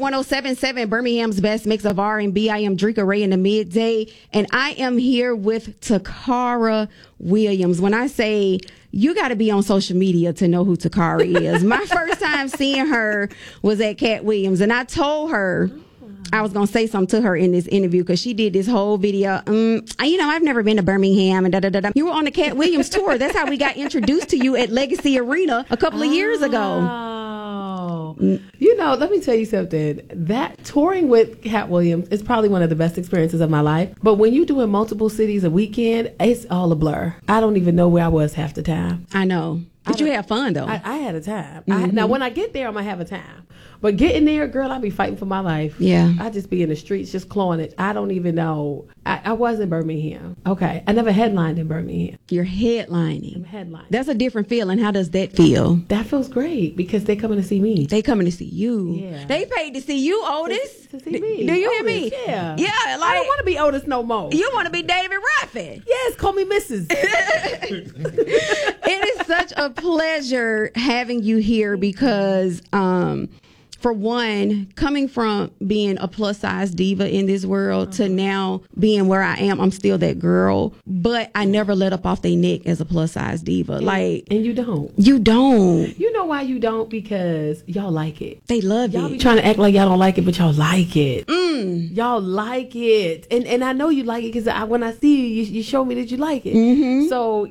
107.7, Birmingham's best mix of R&B. I am Drika Ray in the midday, and I am here with Takara Williams. When I say you got to be on social media to know who Takara is. My first time seeing her was at Cat Williams, and I told her I was going to say something to her in this interview because she did this whole video. I've never been to Birmingham and da-da-da-da. You were on the Cat Williams tour. That's how we got introduced to you at Legacy Arena a couple of years ago. Let me tell you something. That touring with Cat Williams is probably one of the best experiences of my life. But when you do in multiple cities a weekend, it's all a blur. I don't even know where I was half the time. I know. But you had fun, though. I had a time. Now, when I get there, I'm going to have a time. But getting there, girl, I be fighting for my life. Yeah. I just be in the streets just clawing it. I don't even know. I was in Birmingham. Okay. I never headlined in Birmingham. You're headlining. I'm headlining. That's a different feeling. How does that feel? That feels great because they coming to see me. They coming to see you. Yeah. They paid to see you, Otis. To see me. Do you Otis, hear me? Yeah. Yeah. I don't want to be Otis no more. You want to be David Ruffin. Yes, call me Mrs. It is such a pleasure having you here because, for one, coming from being a plus size diva in this world to now being where I am, I'm still that girl, but I never let up off their neck as a plus size diva. And you don't. You don't. You know why you don't? Because y'all like it. They love y'all it. Be trying to act like y'all don't like it, but y'all like it. Y'all like it. And I know you like it because when I see you show me that you like it. Mm-hmm. So,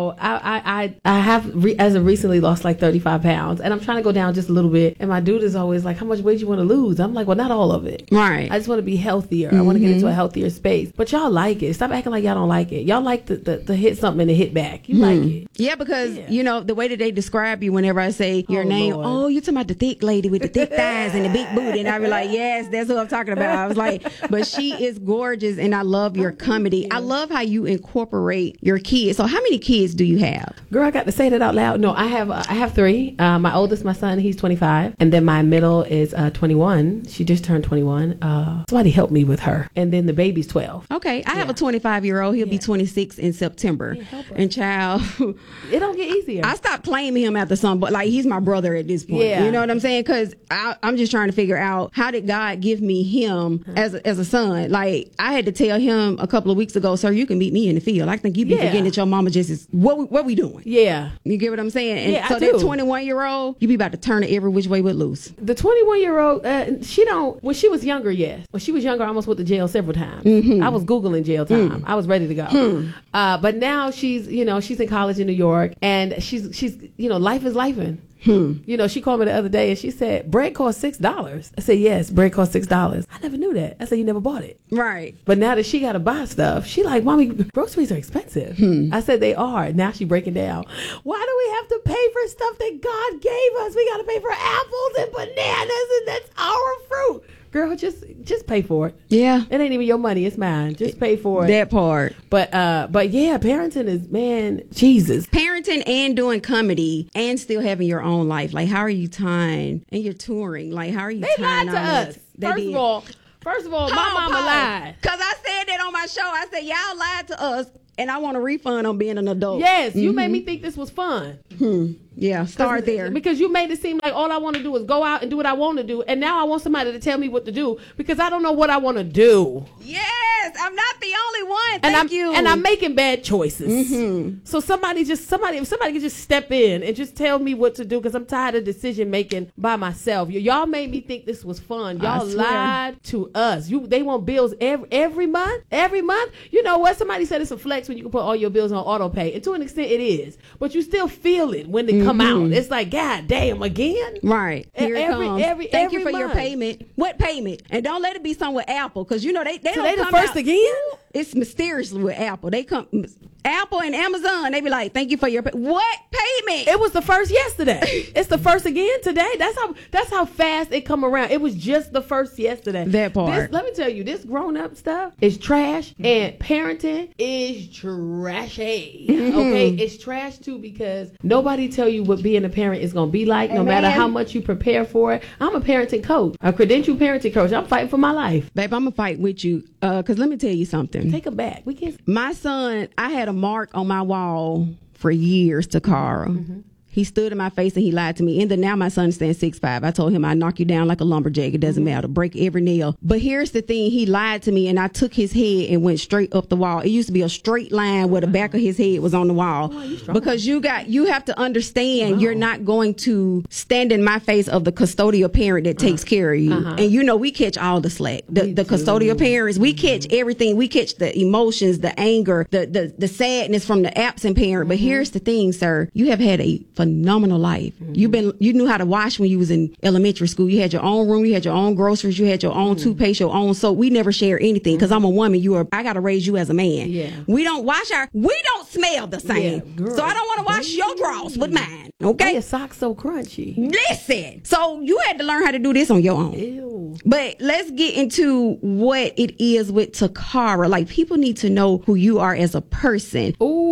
I have, as of recently, lost like 35 pounds. And I'm trying to go down just a little bit. And my dude is always like, how much weight you want to lose? I'm like, well, not all of it. Right. I just want to be healthier. I want to get into a healthier space. But y'all like it. Stop acting like y'all don't like it. Y'all like to hit something and to hit back. You like it. Yeah, because, the way that they describe you whenever I say your name, Lord. you talking about the thick lady with the thick thighs and the big booty. And I be like, yes, that's who I'm talking about. I was like, but she is gorgeous and I love your comedy. I love how you incorporate your kids. So how many kids do you have? Girl, I got to say that out loud. No, I have three. My oldest, my son, he's 25. And then my middle is 21. She just turned 21. Somebody help me with her. And then the baby's 12. Okay. I have a 25-year-old. He'll be 26 in September. And child, it don't get easier. I stopped claiming him after some, but like he's my brother at this point. Yeah. You know what I'm saying? Because I'm just trying to figure out how did God give me him as a son? Like I had to tell him a couple of weeks ago, sir, you can meet me in the field. I think you be forgetting that your mama just is what we doing? Yeah. You get what I'm saying? And so I do. that 21-year-old, you be about to turn it every which way but loose. The 21-year-old, she don't. When she was younger, yes. When she was younger, I almost went to jail several times. I was Googling jail time. I was ready to go. But now she's in college in New York, and she's life is lifing. She called me the other day and she said, bread costs $6. I said, yes, bread costs $6. I never knew that. I said, you never bought it. Right. But now that she got to buy stuff, she like, mommy, groceries are expensive. I said, they are. Now she breaking down. Why do we have to pay for stuff that God gave us? We got to pay for apples and bananas, and that's our fruit. Girl, just pay for it. Yeah. It ain't even your money. It's mine. Just pay for it. That part. But yeah, parenting is, man, Jesus. Parenting and doing comedy and still having your own life. Like, how are you tying? And you're touring. Like, how are you tying? They lied to us. First of all, my mama lied. Because I said that on my show. I said, y'all lied to us. And I want a refund on being an adult. Yes, you made me think this was fun. Yeah, start there. Because you made it seem like all I want to do is go out and do what I want to do. And now I want somebody to tell me what to do because I don't know what I want to do. Yes, I'm not the only one. Thank you. And I'm making bad choices. So if somebody could just step in and just tell me what to do because I'm tired of decision making by myself. Y'all made me think this was fun. Y'all lied to us. They want bills every month. Every month. You know what? Somebody said it's a flex when you can put all your bills on auto pay. And to an extent it is. But you still feel it when they come out. It's like, God damn, again? Right. Here it comes. Thank you for month. your payment. What payment? And don't let it be something with Apple because they don't they come the first out. Again? It's mysteriously with Apple. They come Apple and Amazon. They be like, thank you for your what payment? It was the first yesterday. It's the first again today. That's how fast it come around. It was just the first yesterday. That part. Let me tell you, this grown up stuff is trash, and parenting is trashy. Okay, it's trash too because nobody tell you what being a parent is gonna be like. No matter how much you prepare for it. I'm a parenting coach, a credentialed parenting coach. I'm fighting for my life, babe. I'm gonna fight with you because let me tell you something. Take them back. We can't. My son, I had a mark on my wall for years, Takara. He stood in my face and he lied to me. And then now my son stands 6'5". I told him I'd knock you down like a lumberjack. It doesn't matter. Break every nail. But here's the thing. He lied to me and I took his head and went straight up the wall. It used to be a straight line where the back of his head was on the wall. Because you have to understand you're not going to stand in my face of the custodial parent that takes care of you. And you know, we catch all the slack. The custodial parents, we catch everything. We catch the emotions, the anger, the sadness from the absent parent. But here's the thing, sir. You have had a phenomenal life. You knew how to wash when you was in elementary school. You had your own room, you had your own groceries, you had your own toothpaste, your own soap. We never share anything because I'm a woman. I gotta raise you as a man. We don't smell the same. So I don't want to wash your drawers with mine. Okay? Your socks so crunchy. Listen. So you had to learn how to do this on your own. Ew. But let's get into what it is with Takara. Like, people need to know who you are as a person.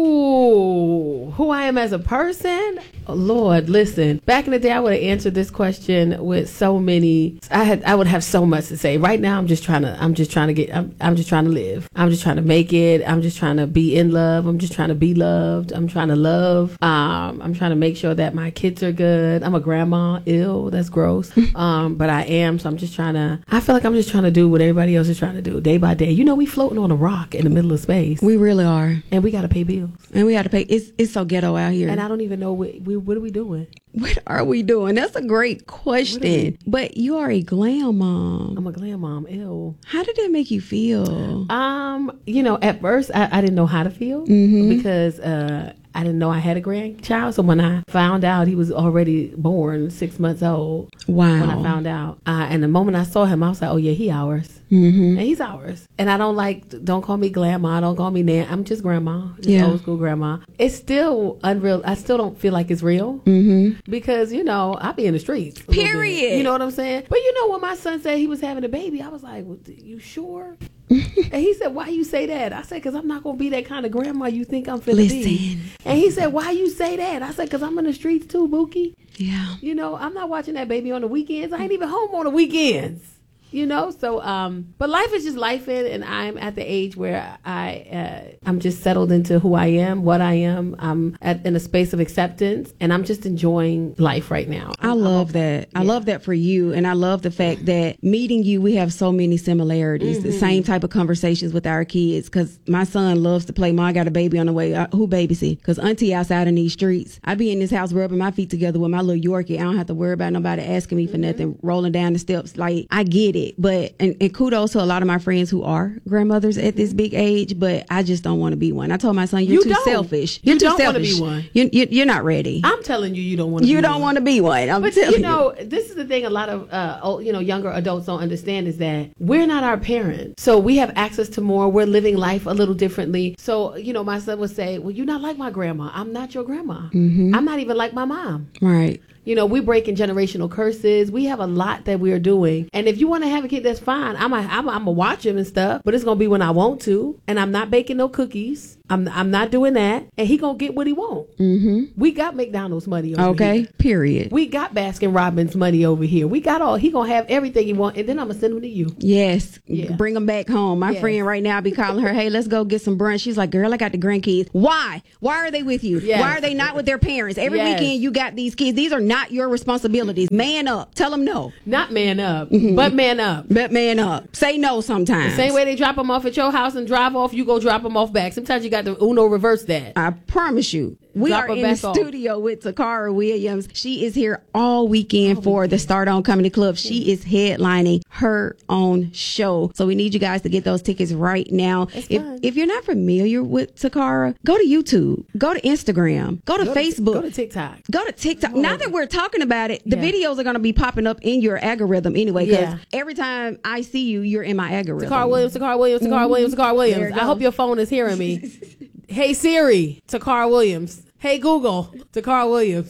Ooh, who I am as a person? Oh, Lord, listen. Back in the day, I would have answered this question with so many. I would have so much to say. Right now, I'm just trying to live. I'm just trying to make it. I'm just trying to be in love. I'm just trying to be loved. I'm trying to love. I'm trying to make sure that my kids are good. I'm a grandma. Ew, that's gross. But I am. So I feel like I'm just trying to do what everybody else is trying to do day by day. You know, we floating on a rock in the middle of space. We really are. And we got to pay bills. It's so ghetto out here. And I don't even know what are we doing? What are we doing? That's a great question. But you are a glam mom. I'm a glam mom. Ew. How did that make you feel? You know, at first I didn't know how to feel because I didn't know I had a grandchild. So when I found out he was already born, 6 months old. Wow. When I found out. And the moment I saw him, I was like, oh yeah, he ours. And he's ours. And I don't call me grandma. Don't call me Nan. I'm just grandma. Just old school grandma. It's still unreal. I still don't feel like it's real. Because, you know, I be in the streets. Period. You know what I'm saying? But you know, when my son said he was having a baby, I was like, well, you sure? And he said, why you say that? I said, because I'm not going to be that kind of grandma you think I'm finna be. And he said, why you say that? I said, because I'm in the streets too, Bookie. Yeah. You know, I'm not watching that baby on the weekends. I ain't even home on the weekends. You know, so but life is just life, and I'm at the age where I'm just settled into who I am, what I am. I'm in a space of acceptance, and I'm just enjoying life right now. I love that. I love that for you, and I love the fact that meeting you, we have so many similarities. The same type of conversations with our kids. Because my son loves to play. Mom, I got a baby on the way. Who babysit? Because Auntie outside in these streets. I be in this house rubbing my feet together with my little Yorkie. I don't have to worry about nobody asking me for nothing. Rolling down the steps, like I get it. But and kudos to a lot of my friends who are grandmothers at this big age, but I just don't want to be one. I told my son, you're too selfish. You're too selfish. Want to be one. You're not ready. I'm telling you, you don't want to. You don't want to be one. But you know, this is the thing. A lot of younger adults don't understand is that we're not our parents, so we have access to more. We're living life a little differently. So you know, my son would say, "Well, you're not like my grandma. I'm not your grandma. I'm not even like my mom." Right. You know, we're breaking generational curses. We have a lot that we are doing. And if you want to have a kid, that's fine. I'm going to watch him and stuff, but it's going to be when I want to. And I'm not baking no cookies. I'm not doing that. And he going to get what he want. We got McDonald's money over here. Okay, period. We got Baskin Robbins money over here. We got all. He going to have everything he want. And then I'm going to send him to you. Yes. Yeah. Bring them back home. My friend right now, I be calling her, hey, let's go get some brunch. She's like, girl, I got the grandkids. Why? Why are they with you? Yes. Why are they not with their parents? Every weekend you got these kids. These are not your responsibilities. Man up. Tell them no. Not man up, but man up. But man up. Say no sometimes. The same way they drop them off at your house and drive off, you go drop them off back. Sometimes you got to Uno reverse that. I promise you. We are in the studio with Takara Williams. She is here all weekend for the Start On Comedy Club. She is headlining her own show. So we need you guys to get those tickets right now. If you're not familiar with Takara, go to YouTube, go to Instagram, go to Facebook, go to TikTok. Go to TikTok. Now that we're talking about it, the videos are going to be popping up in your algorithm anyway. Because every time I see you, you're in my algorithm. Takara Williams, Takara Williams, Takara Williams, Takara Williams. I hope your phone is hearing me. Hey Siri, Takara Williams. Hey Google, Takara Williams.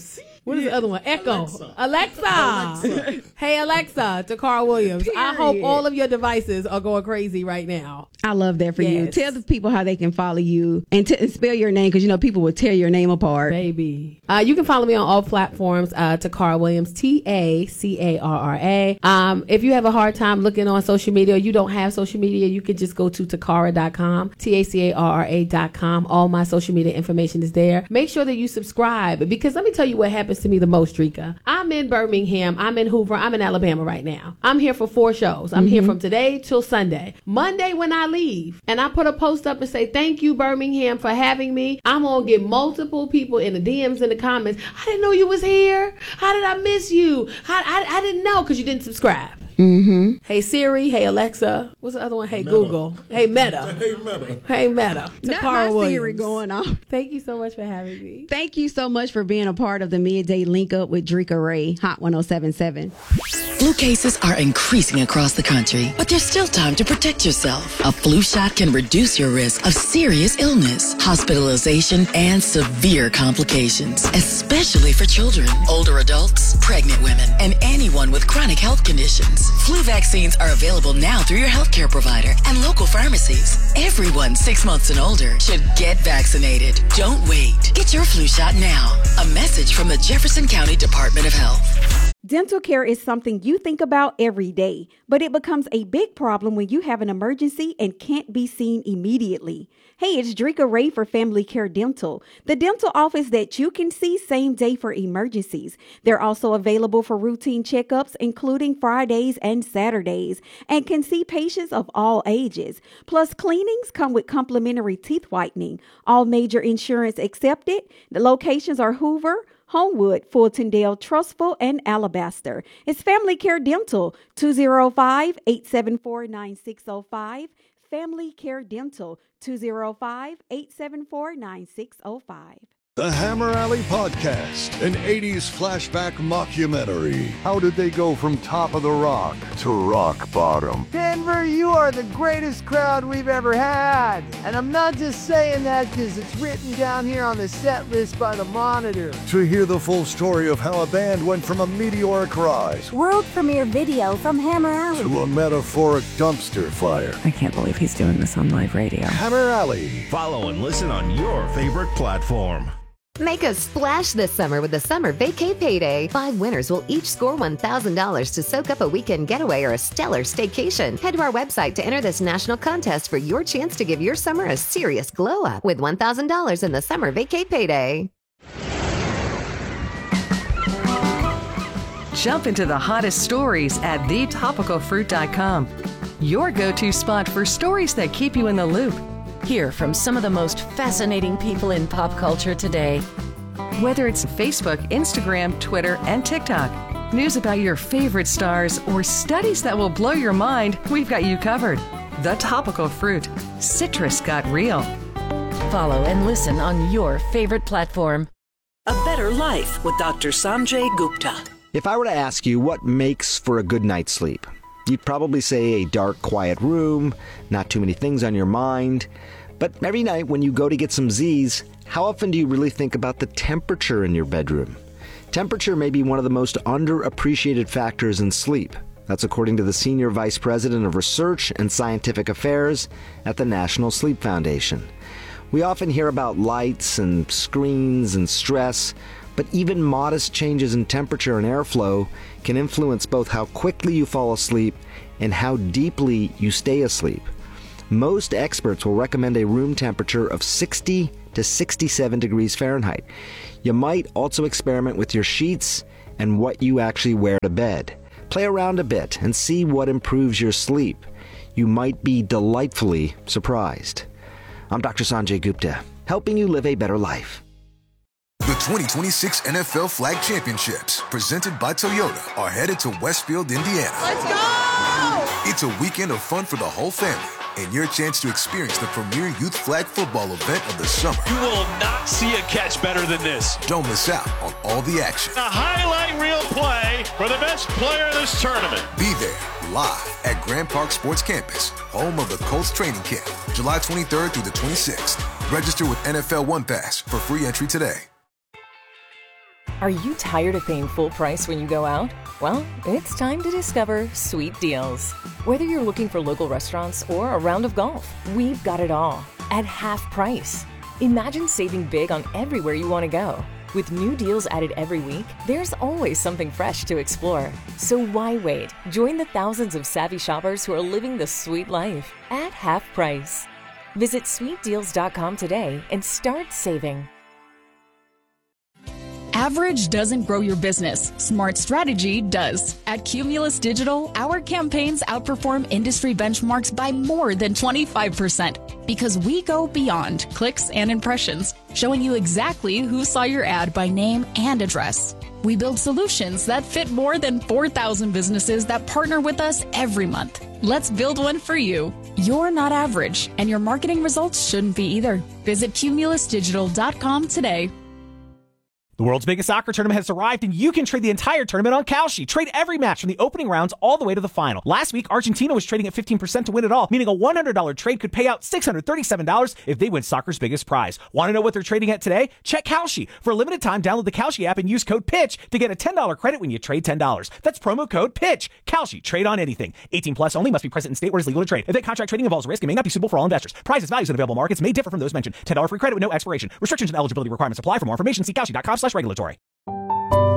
What is the other one? Echo. Alexa. Hey, Alexa, Takara Williams. Period. I hope all of your devices are going crazy right now. I love that for you. Yes. Tell the people how they can follow you and spell your name, because people will tear your name apart. Baby. You can follow me on all platforms, Takara Williams, Tacarra. If you have a hard time looking on social media, or you don't have social media, you can just go to Takara.com, Tacarra.com. All my social media information is there. Make sure that you subscribe, because let me tell you what happens to me the most, Drika. I'm in Birmingham, I'm in Hoover, I'm in Alabama right now. I'm here for 4 shows. I'm here from today till Sunday. Monday when I leave, and I put a post up and say, thank you, Birmingham, for having me. I'm going to get multiple people in the DMs in the comments. I didn't know you was here. How did I miss you? I didn't know, because you didn't subscribe. Mm-hmm. Hey Siri, hey Alexa. What's the other one? Hey Meta. Google. Hey Meta. Hey Meta. Not my Siri going off. Thank you so much for having me. Thank you so much for being a part of the Midday Link Up with Drika Ray, Hot 107.7. Flu cases are increasing across the country, but there's still time to protect yourself. A flu shot can reduce your risk of serious illness, hospitalization, and severe complications, especially for children, older adults, pregnant women, and anyone with chronic health conditions. Flu vaccines are available now through your healthcare provider and local pharmacies. Everyone 6 months and older should get vaccinated. Don't wait. Get your flu shot now. A message from the Jefferson County Department of Health. Dental care is something you think about every day, but it becomes a big problem when you have an emergency and can't be seen immediately. Hey, it's Drika Ray for Family Care Dental, the dental office that you can see same day for emergencies. They're also available for routine checkups, including Fridays and Saturdays, and can see patients of all ages. Plus, cleanings come with complimentary teeth whitening. All major insurance accepted. The locations are Hoover, Homewood, Fultondale, Trustful, and Alabaster. It's Family Care Dental, 205-874-9605. Family Care Dental, 205-874-9605. The Hammer Alley Podcast, an 80s flashback mockumentary. How did they go from top of the rock to rock bottom? Denver, you are the greatest crowd we've ever had. And I'm not just saying that because it's written down here on the set list by the Monitor. To hear the full story of how a band went from a meteoric rise world premiere video from Hammer Alley to a metaphoric dumpster fire. I can't believe he's doing this on live radio. Hammer Alley. Follow and listen on your favorite platform. Make a splash this summer with the Summer Vacay Payday. 5 winners will each score $1,000 to soak up a weekend getaway or a stellar staycation. Head to our website to enter this national contest for your chance to give your summer a serious glow up with $1,000 in the Summer Vacay Payday. Jump into the hottest stories at thetopicalfruit.com. Your go-to spot for stories that keep you in the loop. Hear from some of the most fascinating people in pop culture today. Whether it's Facebook, Instagram, Twitter, and TikTok, news about your favorite stars, or studies that will blow your mind, we've got you covered. The Topical Fruit. Citrus got real. Follow and listen on your favorite platform. A Better Life with Dr. Sanjay Gupta. If I were to ask you what makes for a good night's sleep, you'd probably say a dark, quiet room, not too many things on your mind. But every night when you go to get some Z's, how often do you really think about the temperature in your bedroom? Temperature may be one of the most underappreciated factors in sleep. That's according to the Senior Vice President of Research and Scientific Affairs at the National Sleep Foundation. We often hear about lights and screens and stress, but even modest changes in temperature and airflow can influence both how quickly you fall asleep and how deeply you stay asleep. Most experts will recommend a room temperature of 60 to 67 degrees Fahrenheit. You might also experiment with your sheets and what you actually wear to bed. Play around a bit and see what improves your sleep. You might be delightfully surprised. I'm Dr. Sanjay Gupta, helping you live a better life. The 2026 NFL Flag Championships, presented by Toyota, are headed to Westfield, Indiana. Let's go! It's a weekend of fun for the whole family, and your chance to experience the premier youth flag football event of the summer. You will not see a catch better than this. Don't miss out on all the action. A highlight reel play for the best player in this tournament. Be there, live at Grand Park Sports Campus, home of the Colts training camp, July 23rd through the 26th. Register with NFL One Pass for free entry today. Are you tired of paying full price when you go out? Well, it's time to discover Sweet Deals. Whether you're looking for local restaurants or a round of golf, we've got it all at half price. Imagine saving big on everywhere you want to go. With new deals added every week, there's always something fresh to explore. So why wait? Join the thousands of savvy shoppers who are living the sweet life at half price. Visit sweetdeals.com today and start saving. Average doesn't grow your business. Smart strategy does. At Cumulus Digital, our campaigns outperform industry benchmarks by more than 25% because we go beyond clicks and impressions, showing you exactly who saw your ad by name and address. We build solutions that fit more than 4,000 businesses that partner with us every month. Let's build one for you. You're not average, and your marketing results shouldn't be either. Visit cumulusdigital.com today. The world's biggest soccer tournament has arrived, and you can trade the entire tournament on Kalshi. Trade every match from the opening rounds all the way to the final. Last week, Argentina was trading at 15% to win it all, meaning a $100 trade could pay out $637 if they win soccer's biggest prize. Want to know what they're trading at today? Check Kalshi. For a limited time, download the Kalshi app and use code PITCH to get a $10 credit when you trade $10. That's promo code PITCH. Kalshi. Trade on anything. 18 plus only. Must be present in state where it's legal to trade. If that contract trading involves risk, it may not be suitable for all investors. Prices, values, and available markets may differ from those mentioned. $10 free credit with no expiration. Restrictions and eligibility requirements apply. For more information, see Kalshi.com/regulatory.